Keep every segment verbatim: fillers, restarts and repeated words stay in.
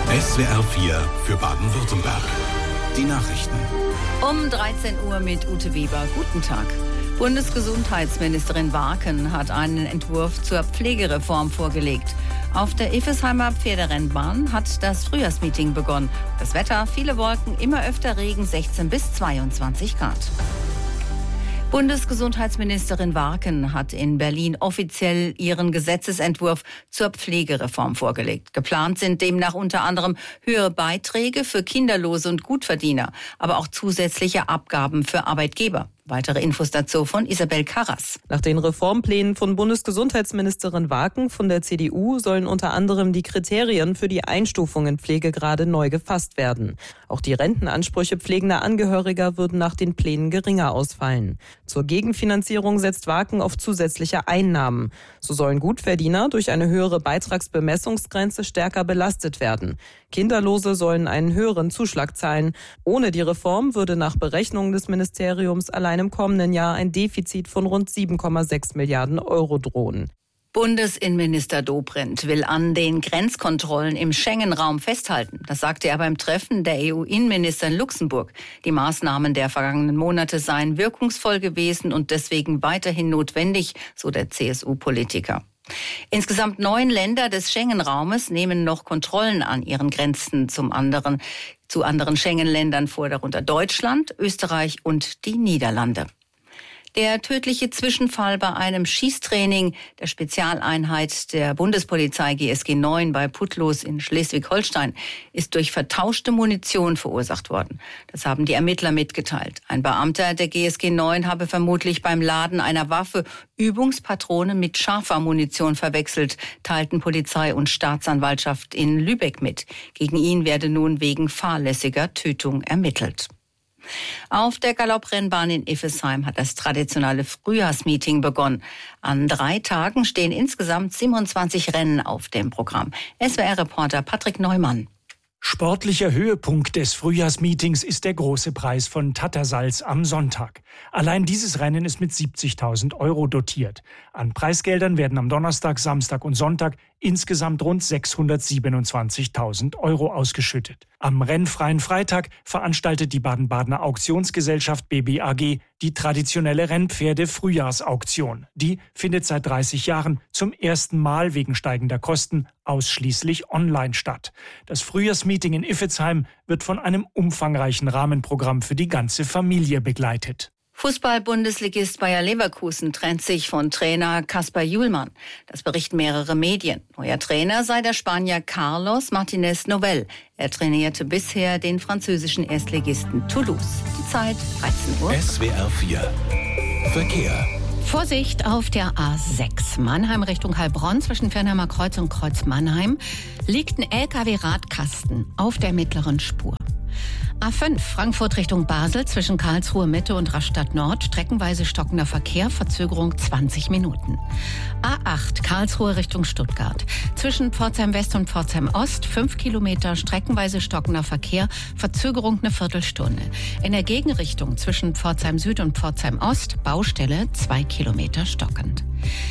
S W R vier für Baden-Württemberg. Die Nachrichten. Um dreizehn Uhr mit Ute Weber. Guten Tag. Bundesgesundheitsministerin Warken hat einen Entwurf zur Pflegereform vorgelegt. Auf der Iffesheimer Pferderennbahn hat das Frühjahrsmeeting begonnen. Das Wetter, viele Wolken, immer öfter Regen, sechzehn bis zweiundzwanzig Grad. Bundesgesundheitsministerin Warken hat in Berlin offiziell ihren Gesetzesentwurf zur Pflegereform vorgelegt. Geplant sind demnach unter anderem höhere Beiträge für Kinderlose und Gutverdiener, aber auch zusätzliche Abgaben für Arbeitgeber. Weitere Infos dazu von Isabel Karras. Nach den Reformplänen von Bundesgesundheitsministerin Warken von der C D U sollen unter anderem die Kriterien für die Einstufung in Pflegegrade neu gefasst werden. Auch die Rentenansprüche pflegender Angehöriger würden nach den Plänen geringer ausfallen. Zur Gegenfinanzierung setzt Warken auf zusätzliche Einnahmen. So sollen Gutverdiener durch eine höhere Beitragsbemessungsgrenze stärker belastet werden. Kinderlose sollen einen höheren Zuschlag zahlen. Ohne die Reform würde nach Berechnungen des Ministeriums allein im kommenden Jahr ein Defizit von rund sieben Komma sechs Milliarden Euro drohen. Bundesinnenminister Dobrindt will an den Grenzkontrollen im Schengen-Raum festhalten. Das sagte er beim Treffen der E U-Innenminister in Luxemburg. Die Maßnahmen der vergangenen Monate seien wirkungsvoll gewesen und deswegen weiterhin notwendig, so der C S U-Politiker. Insgesamt neun Länder des Schengen-Raumes nehmen noch Kontrollen an ihren Grenzen zum anderen, zu anderen Schengen-Ländern vor, darunter Deutschland, Österreich und die Niederlande. Der tödliche Zwischenfall bei einem Schießtraining der Spezialeinheit der Bundespolizei G S G neun bei Putlos in Schleswig-Holstein ist durch vertauschte Munition verursacht worden. Das haben die Ermittler mitgeteilt. Ein Beamter der G S G neun habe vermutlich beim Laden einer Waffe Übungspatronen mit scharfer Munition verwechselt, teilten Polizei und Staatsanwaltschaft in Lübeck mit. Gegen ihn werde nun wegen fahrlässiger Tötung ermittelt. Auf der Galopprennbahn in Iffesheim hat das traditionelle Frühjahrsmeeting begonnen. An drei Tagen stehen insgesamt siebenundzwanzig Rennen auf dem Programm. S W R-Reporter Patrick Neumann. Sportlicher Höhepunkt des Frühjahrsmeetings ist der große Preis von Tattersall's am Sonntag. Allein dieses Rennen ist mit siebzigtausend Euro dotiert. An Preisgeldern werden am Donnerstag, Samstag und Sonntag insgesamt rund sechshundertsiebenundzwanzigtausend Euro ausgeschüttet. Am rennfreien Freitag veranstaltet die Baden-Badener Auktionsgesellschaft B B A G die traditionelle Rennpferde-Frühjahrsauktion. Die findet seit dreißig Jahren zum ersten Mal wegen steigender Kosten ausschließlich online statt. Das Frühjahrsmeeting in Iffezheim wird von einem umfangreichen Rahmenprogramm für die ganze Familie begleitet. Fußball-Bundesligist Bayer Leverkusen trennt sich von Trainer Kasper Hjulmand. Das berichten mehrere Medien. Neuer Trainer sei der Spanier Carlos Martínez Novell. Er trainierte bisher den französischen Erstligisten Toulouse. Die Zeit dreizehn Uhr. S W R vier Verkehr. Vorsicht auf der A sechs. Mannheim Richtung Heilbronn zwischen Fernheimer Kreuz und Kreuz Mannheim liegt ein L K W-Radkasten auf der mittleren Spur. A fünf Frankfurt Richtung Basel zwischen Karlsruhe Mitte und Rastatt Nord streckenweise stockender Verkehr, Verzögerung zwanzig Minuten. A acht Karlsruhe Richtung Stuttgart zwischen Pforzheim West und Pforzheim Ost fünf Kilometer streckenweise stockender Verkehr, Verzögerung eine Viertelstunde. In der Gegenrichtung zwischen Pforzheim Süd und Pforzheim Ost Baustelle zwei Kilometer stockend.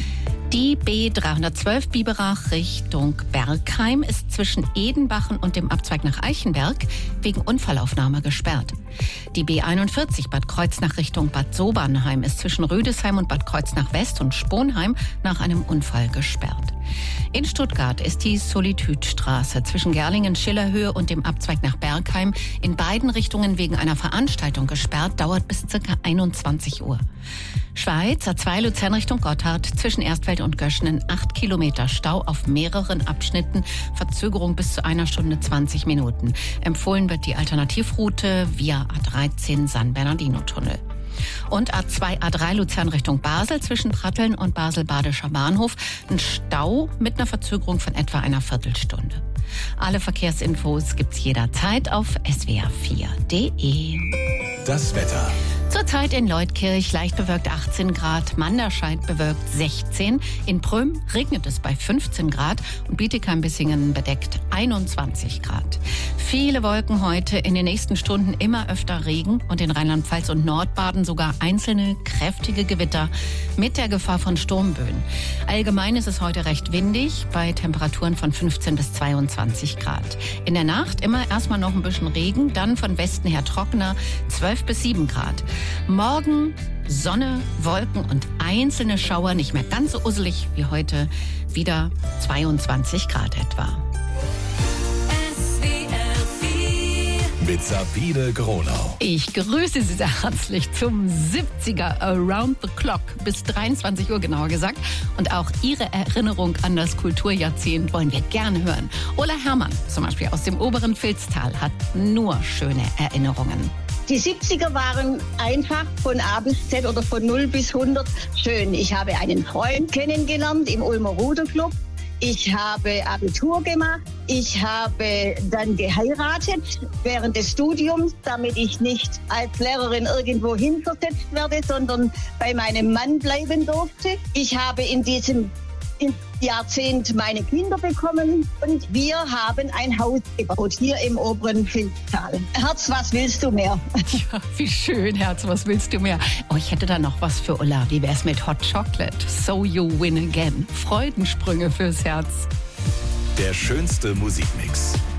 Die B dreihundertzwölf Biberach Richtung Bergheim ist zwischen Edenbachen und dem Abzweig nach Eichenberg wegen Unfallaufnahme gesperrt. Die B einundvierzig Bad Kreuznach Richtung Bad Sobernheim ist zwischen Rüdesheim und Bad Kreuznach West und Sponheim nach einem Unfall gesperrt. In Stuttgart ist die Solitude-Straße zwischen Gerlingen-Schillerhöhe und dem Abzweig nach Bergheim in beiden Richtungen wegen einer Veranstaltung gesperrt, dauert bis ca. einundzwanzig Uhr. Schweiz, A zwei Luzern Richtung Gotthard, zwischen Erstfeld und Göschenen acht Kilometer Stau auf mehreren Abschnitten, Verzögerung bis zu einer Stunde zwanzig Minuten. Empfohlen wird die Alternativroute via A dreizehn San Bernardino-Tunnel. Und A zwei, A drei Luzern Richtung Basel zwischen Pratteln und Basel-Badischer Bahnhof. Ein Stau mit einer Verzögerung von etwa einer Viertelstunde. Alle Verkehrsinfos gibt's jederzeit auf S W R vier Punkt de. Das Wetter. Zurzeit in Leutkirch leicht bewölkt achtzehn Grad, Manderscheid bewölkt sechzehn, in Prüm regnet es bei fünfzehn Grad und Bietigheim-Bissingen bedeckt einundzwanzig Grad. Viele Wolken heute, in den nächsten Stunden immer öfter Regen und in Rheinland-Pfalz und Nordbaden sogar einzelne kräftige Gewitter mit der Gefahr von Sturmböen. Allgemein ist es heute recht windig bei Temperaturen von fünfzehn bis zweiundzwanzig Grad. In der Nacht immer erstmal noch ein bisschen Regen, dann von Westen her trockener, zwölf bis sieben Grad. Morgen Sonne, Wolken und einzelne Schauer, nicht mehr ganz so usselig wie heute, wieder zweiundzwanzig Grad etwa. Mit Sabine Gronau. Ich grüße Sie sehr herzlich zum siebziger Around the Clock, bis dreiundzwanzig Uhr genauer gesagt. Und auch Ihre Erinnerung an das Kulturjahrzehnt wollen wir gerne hören. Ulla Herrmann, zum Beispiel aus dem oberen Pfilztal, hat nur schöne Erinnerungen. Die siebziger waren einfach von A bis Z oder von null bis hundert schön. Ich habe einen Freund kennengelernt im Ulmer Ruderclub. Ich habe Abitur gemacht. Ich habe dann geheiratet während des Studiums, damit ich nicht als Lehrerin irgendwo hin versetzt werde, sondern bei meinem Mann bleiben durfte. Ich habe in diesem Jahrzehnt meine Kinder bekommen und wir haben ein Haus gebaut hier im oberen Pfilztal. Herz, was willst du mehr? Ja, wie schön, Herz, was willst du mehr? Oh, ich hätte da noch was für Ulla. Wie wär's mit Hot Chocolate? So you win again. Freudensprünge fürs Herz. Der schönste Musikmix.